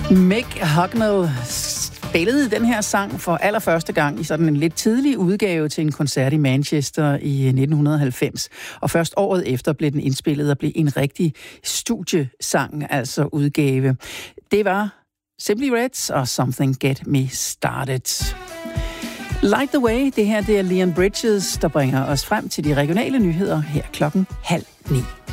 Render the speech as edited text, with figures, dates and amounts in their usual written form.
Mick Hucknall spillede den her sang for allerførste gang i sådan en lidt tidlig udgave til en koncert i Manchester i 1990. Og først året efter blev den indspillet og blev en rigtig studiesang, altså udgave. Det var Simply Reds og Something Get Me Started. Light the Way, det her det er Leon Bridges, der bringer os frem til de regionale nyheder her 8:30.